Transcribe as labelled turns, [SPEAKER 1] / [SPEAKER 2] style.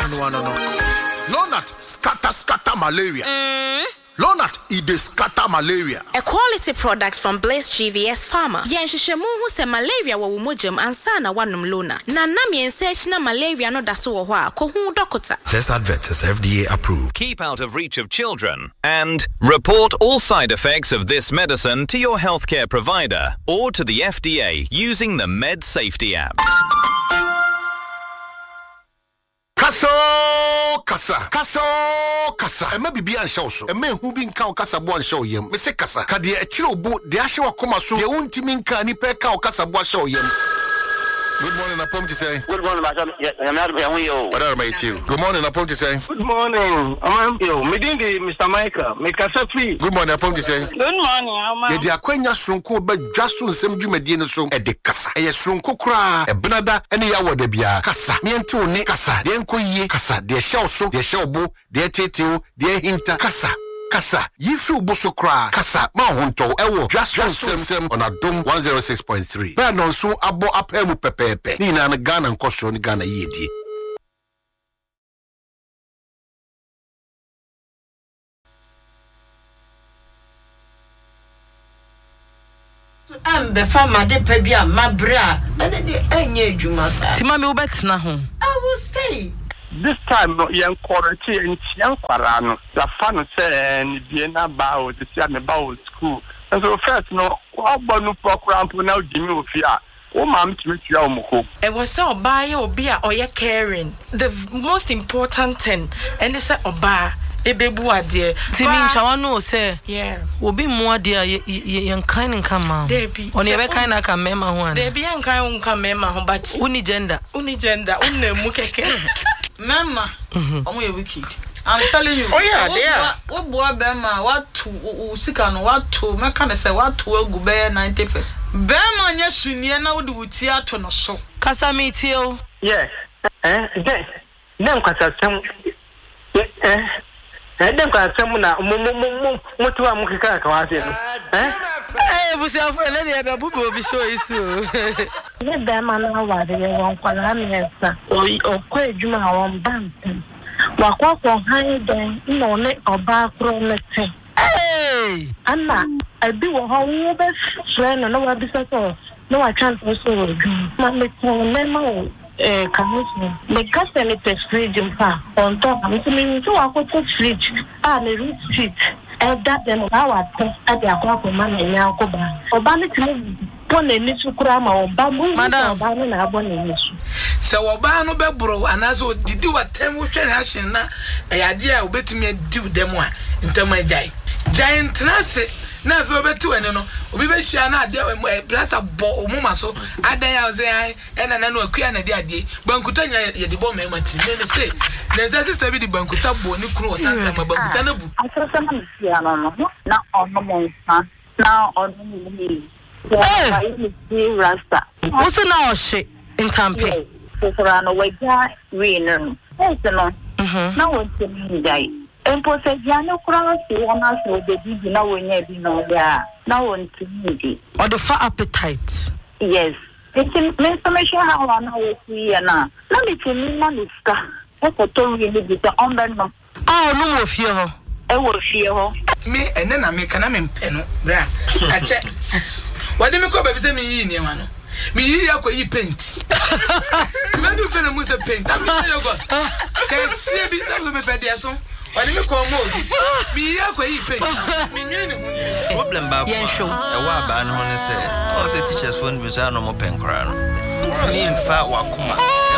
[SPEAKER 1] Lonat scatter malaria. Lonat ide scatter malaria.
[SPEAKER 2] A quality products from Blaze GVS Pharma. Yenshishemu hu se malaria wa umojam ansana wanum Lona. Na nam yensesh na malaria no daso wo hwa ko hu dokota.
[SPEAKER 1] This advert is FDA approved.
[SPEAKER 3] Keep out of reach of children and report all side effects of this medicine to your healthcare provider or to the FDA using the Med Safety app.
[SPEAKER 1] Kasa. Ema bibi an show so. Ema hu bi nka o kasa bo an show yem. Me se kasa. Ka de akire obo de ahye wakoma so. De untimi nka ni pe ka o kasa bo show yem. Good morning, Apom to say.
[SPEAKER 4] Good morning, Madam.
[SPEAKER 1] What are you? Good morning, Apom to say.
[SPEAKER 4] Good morning. I'm you. Meeting Mr. Michael. Make us free.
[SPEAKER 1] Good morning, Apom to say.
[SPEAKER 4] Good morning,
[SPEAKER 1] Ye dia kwanya sonko ba dwaso nsem dwumadie no so e de kasa. E ye sonko kura e benada ene ya wode bia. Kasa. Me ente oni kasa. De enkoyie kasa. De hye so, de hye obo, de teteo, de hinta kasa. Kasa, yifi uboso kra. Kasa, ma honto ewo. Just sem on Adom 106.3. Ba non so abo apemu pepepe. Ni na Ghana nkoso ni Ghana yedi.
[SPEAKER 5] Ambe fama de pebia mabra. Ane de enye adwuma sa.
[SPEAKER 6] Ti mami wo betena ho.
[SPEAKER 5] I will stay.
[SPEAKER 4] This time, no, young quarantine and young quarano. The fun say, and Vienna bow, the Siam bow school. And so, first, no, all bonu program for now, Jimmy of fear. Oh, ma'am, to meet your moko.
[SPEAKER 5] It was so buy or beer or your caring. The most important thing, and they said, Oba, a baby, dear.
[SPEAKER 6] Timmy, Chawano say,
[SPEAKER 5] yeah,
[SPEAKER 6] will be more dear, young kind and come out.
[SPEAKER 5] They be
[SPEAKER 6] on your kind of come, Mamma one.
[SPEAKER 5] They be young kind, come, Mamma, but
[SPEAKER 6] unigender,
[SPEAKER 5] mukeke.
[SPEAKER 7] Mama, I'm wicked. I'm telling you.
[SPEAKER 5] Oh yeah, there.
[SPEAKER 7] What boy Bema? What to Sikano? What to? Me can say what to go be 91st. Bema nya sunie na wodi wutia to no so.
[SPEAKER 6] Kasa metio.
[SPEAKER 4] Yes. Dem kasa sem. Dem kasa sem na mutu wa mukika ka wase no.
[SPEAKER 6] Busi afo na de be bubu bi show isu.
[SPEAKER 8] Ne Bema na wa de won kwala mesa. O ko edwuma won bank. Wakwa han den no ne oba pro mete. Anna, abi wo ho wo be friend no wa bisa so. No wa transfer so wo. Ma me ko me ma kamusu. Me kase ne te fridge mpa. On top am so me so akọ fridge. Ne root street. That them wa to ade akwa ko ma na nya akoba. Oba ne timi pon eni sukura ma oba mu. Oba ne na abo na eni su.
[SPEAKER 5] Se oba no be bro anazo didi watem wo hwe reaction na ayade a obetumi adi dem a ntem ajai giant trase na fe obetu ene no obi be hia na ade brasa bo omuma so adan ya oze ai ena na no akua na de ade bankuta nya ye de bo mema ti me say na sister bi di bankuta bo ni kunu otanka ma bankuta na bu
[SPEAKER 8] asasa na sia no na ono mo nsa na ono ni ni rasta
[SPEAKER 6] What's na oshe in Tampa?
[SPEAKER 8] For no waja winner. Yes, no. No one to me die. And for Sajano Cross, one us with the big no one yet no there. No one to me.
[SPEAKER 6] Or the fat appetite.
[SPEAKER 8] Yes. It's information how I know we are now. Let me tell you, Maniska. That's a told you with the umbrella.
[SPEAKER 6] Oh, no more fear.
[SPEAKER 8] I will fear
[SPEAKER 5] me and then I make an amen bra. I check. What do you call baby? Say me in your me yakwa yi paint. Me do fe na mu se paint. Am you got. Can see bi so be pede so. Wadi me ko mo. Me yakwa yi paint. Me nyi ne hu.
[SPEAKER 9] Problem ba.
[SPEAKER 6] Yen show.
[SPEAKER 9] E wa ba no ne say. O say teachers phone bi so no mo pen kra no. Me mfa wakoma.